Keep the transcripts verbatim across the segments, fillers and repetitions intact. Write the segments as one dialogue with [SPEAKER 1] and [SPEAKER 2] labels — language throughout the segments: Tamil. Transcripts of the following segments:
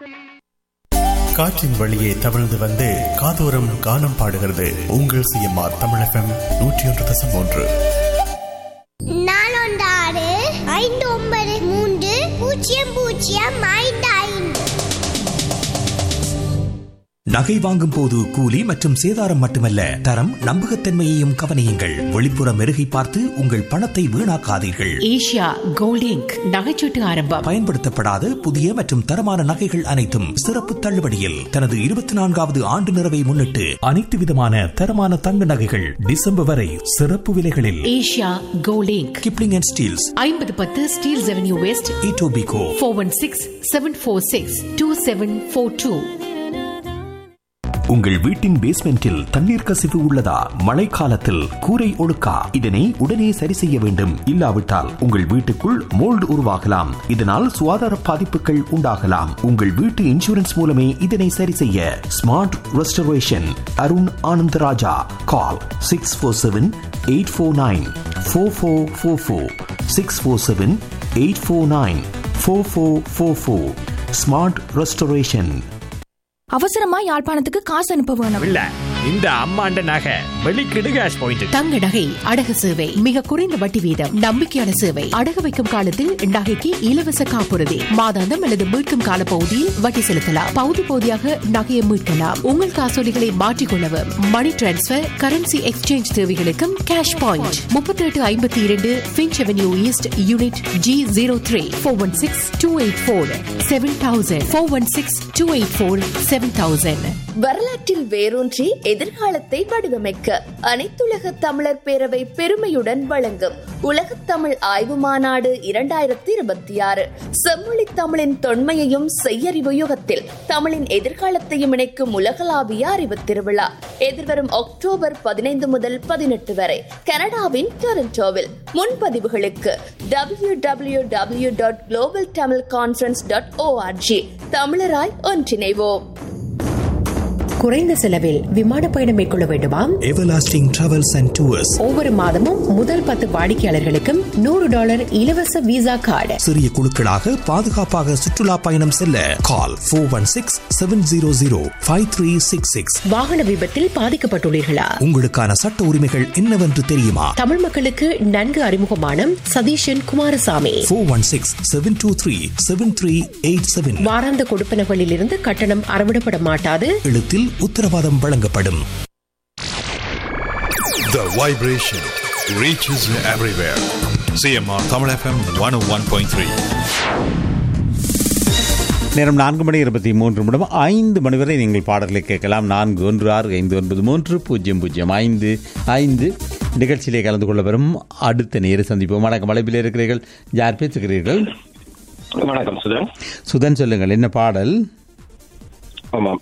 [SPEAKER 1] காற்றின் வழியே தவழ்ந்து வந்து காதோரம் கானம் பாடுகிறது உங்கள் சிஎம்ஆர் தமிழ் எஃப்எம் நூற்றி ஒன்று தசம் ஒன்று.
[SPEAKER 2] நாலொண்டாறு ஐந்து ஒன்பது மூன்று பூஜ்ஜியம் பூஜ்ஜியம் ஐந்து ஐந்து.
[SPEAKER 3] நகை வாங்கும் போது கூலி மற்றும் சேதாரம் மட்டுமல்ல, தரம் நம்பகத்தன்மையையும் கவனியுங்கள். வெளிப்புற மெருகை பார்த்து உங்கள் பணத்தை வீணாக்காதீர்கள்.
[SPEAKER 4] ஏஷியா கோல்ட் இங்க் நகைச்சீட்டு ஆரம்பம்.
[SPEAKER 3] பயன்படுத்தப்படாத புதிய மற்றும் தரமான நகைகள் அனைத்தும் சிறப்பு தள்ளுபடியில். தனது இருபத்தி நான்காவது ஆண்டு நிறைவை முன்னிட்டு அனைத்து விதமான தரமான தங்க நகைகள் டிசம்பர் வரை சிறப்பு விலைகளில்.
[SPEAKER 4] Asia gold ink,
[SPEAKER 3] Kipling and Steeles,
[SPEAKER 4] ஐம்பது பத்து Steeles avenue west,
[SPEAKER 3] Etobicoke,
[SPEAKER 4] four one six seven four six two seven four two.
[SPEAKER 3] உங்கள் வீட்டின் பேஸ்மெண்டில் தண்ணீர் கசிவு உள்ளதா? மழைக்காலத்தில் கூரை ஒழுக்கா? இதனை உடனே சரி செய்ய வேண்டும். இல்லாவிட்டால் உங்கள் வீட்டுக்குள் மோல்டு உருவாகலாம். இதனால் சுகாதார பாதிப்புகள் உண்டாகலாம். உங்கள் வீட்டு இன்சூரன்ஸ் மூலமே இதனை சரி செய்ய. Smart restoration, Arun Anandaraja. கால் six four seven eight four nine four four four four six four seven eight four nine four four four four. Smart restoration.
[SPEAKER 5] அவசரமா யாழ்ப்பாணத்துக்கு காசு அனுப்ப வேணும்.
[SPEAKER 6] இல்ல, இந்த அம்மாண்ட நகை வெளிக்கிடு கேஷ் பாயிண்ட்.
[SPEAKER 4] தங்க நகை அடகு சேவை மிக குறைந்த வட்டி வீதம், நம்பிக்கையான சேவை. அடகு வைக்கும் காலத்தில் நகைக்கு இலவச காப்புறுதி, மாதாந்தம் அல்லது மீட்கும் கால பகுதியில் வட்டி செலுத்தலாம். பகுதி பகுதியாக நகையை மீட்கலாம். உங்கள் காசோலிகளை மாற்றிக்கொள்ளவும், மணி டிரான்ஸ்பர், கரன்சி எக்ஸ்சேஞ்ச் தேவைகளுக்கும் கேஷ் பாயிண்ட். முப்பத்தி எட்டு ஐம்பத்தி இரண்டு pinch avenue east, unit G zero three, four one six two eight four seven thousand, four one six two eight four seven thousand.
[SPEAKER 7] வரலாற்றில் வேரூன்றி எதிர்காலத்தை வடிவமைக்க அனைத்துலக தமிழர் பேரவை பெருமையுடன் வழங்கும் உலகத் தமிழ் ஆய்வு மாநாடு இரண்டாயிரத்தி இருபத்தி ஆறு. செம்மொழி தமிழின் தொன்மையையும் செய்யறிவு யுகத்தில் தமிழின் எதிர்காலத்தையும் இணைக்கும் உலகளாவிய அறிவு திருவிழா எதிர்வரும் அக்டோபர் பதினைந்து முதல் பதினெட்டு வரை கனடாவின் டொரண்டோவில். முன்பதிவுகளுக்கு W W W dot global Tamil conference dot O R G. தமிழராய் ஒன்றிணைவோம்.
[SPEAKER 4] குறைந்த செலவில் விமான பயணம் மேற்கொள்ள வேண்டுமா?
[SPEAKER 3] எவர்லாஸ்டிங் டிராவல்ஸ் அண்ட் டூர்ஸ்
[SPEAKER 4] ஒவ்வொரு மாதமும் முதல் பத்து வாடிக்கையாளர்களுக்கும் நூறு டாலர் இலவச விசா கார்டு.
[SPEAKER 3] சிறிய குழுக்களாக பாதுகாப்பாக சுற்றுலா பயணம் செல்ல call four one six seven zero zero five three six six.
[SPEAKER 4] வாகன விபத்தில் பாதிக்கப்பட்டுள்ளீர்களா?
[SPEAKER 3] உங்களுக்கான சட்ட உரிமைகள் என்னவென்று தெரியுமா?
[SPEAKER 4] தமிழ் மக்களுக்கு நன்கு அறிமுகமான Satheesan Kumaraswamy.
[SPEAKER 3] Four one six seven two three seven three eight seven.
[SPEAKER 4] வாராந்த கொடுப்பனகளில் இருந்து கட்டணம் அறவிடப்பட மாட்டாது.
[SPEAKER 3] எழுத்தில் உத்தரவாதம் வழங்கப்படும்.
[SPEAKER 8] The vibration reaches everywhere. C M R Tamil F M one oh one point three.
[SPEAKER 9] நேரம் நான்கு மணி இருபத்தி மூன்று நிமிடம். ஐந்து மணி வரை நீங்கள் பாடல்களை கேட்கலாம். நான்கு ஒன்று ஆறு ஐந்து ஒன்பது மூன்று பூஜ்ஜியம் பூஜ்ஜியம் ஐந்து ஐந்து. நிகழ்ச்சியிலே கலந்து கொள்ள வரும் அடுத்த நேர சந்திப்போம். வணக்கம், அழைப்பில் இருக்கிறீர்கள். யார் பேசுகிறீர்கள்?
[SPEAKER 10] வணக்கம், சுதன்.
[SPEAKER 9] சுதன், சொல்லுங்கள், என்ன பாடல்?
[SPEAKER 10] ஆமாம்,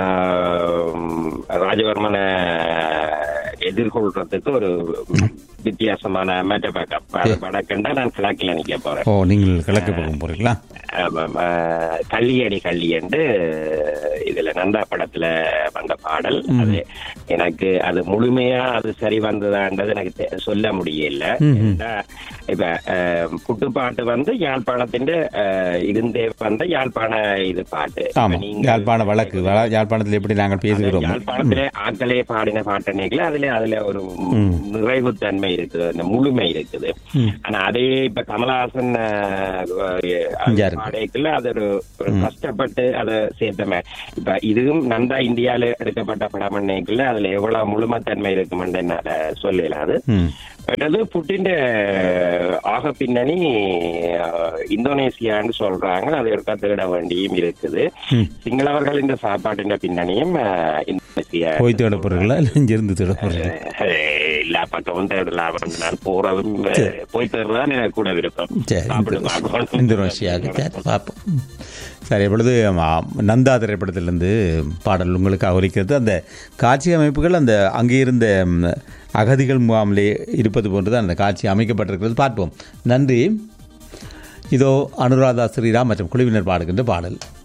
[SPEAKER 10] ராஜவர்மனை எதிர்கொள்றதுக்கு ஒரு வித்தியாசமான படக்கண்டா நான் கிழக்கில் நிக்க போறேன்.
[SPEAKER 9] ஓ, நீங்கள் கிழக்கு பக்கம் போறீங்களா?
[SPEAKER 10] கள்ளியடி கள்ளி என்று இதுல நந்தா படத்துல வந்த பாடல். அது எனக்கு அது முழுமையா அது சரி வந்ததான்றது எனக்கு சொல்ல முடியல. இப்ப புட்டுப்பாட்டு வந்து யாழ்ப்பாணத்தின் இருந்தே வந்த யாழ்ப்பாண இது பாட்டு.
[SPEAKER 9] யாழ்ப்பாண வழக்கு, யாழ்ப்பாணத்துல எப்படி நாங்கள் பேசுகிறோம்,
[SPEAKER 10] யாழ்ப்பாணத்துல ஆக்களே பாடின பாட்டனைகள அதுல அதுல ஒரு நிறைவு தன்மை இருக்குது, அந்த முழுமை இருக்குது. ஆனா அதே இப்ப கமலஹாசன் பாடைக்குள்ள அது ஒரு கஷ்டப்பட்டு அதை சேர்த்தமே. இப்ப இதுவும் நந்தா இந்தியால எடுக்கப்பட்ட படம் அன்னைக்குள்ள அதுல எவ்வளவு முழுமைத்தன்மை இருக்குமென்று என்னால சொல்லலாது. அது புட்டின் ஆக பின்னணி இந்தோனேசியான்னு சொல்றாங்க. அதை எடுக்க தேட வேண்டியும் இருக்குது. சிங்களவர்கள் இந்த சாப்பாட்டின் பின்னணியும் இந்தோனேசியா
[SPEAKER 9] போய் தேட போறீங்களா இல்ல இங்கிருந்து தேட போறீங்களா?
[SPEAKER 10] எல்லா பக்கமும் தேடலாம். நான் போறதும் போய் தேடுறதான் எனக்கு கூட விருப்பம்.
[SPEAKER 9] இந்தோனேசியாவுக்கு பார்ப்போம். சரி, எப்பொழுது நந்தா திரைப்படத்திலிருந்து பாடல் உங்களுக்காக ஒலிக்கிறது. அந்த காட்சி அமைப்புகள் அந்த அங்கே இருந்த அகதிகள் முகாமிலே இருப்பது போன்றுதான் அந்த காட்சி அமைக்கப்பட்டிருக்கிறது. பார்ப்போம். நன்றி. இதோ அனுராதா ஸ்ரீராம் மற்றும் குழுவினர் பாடுகின்ற பாடல்.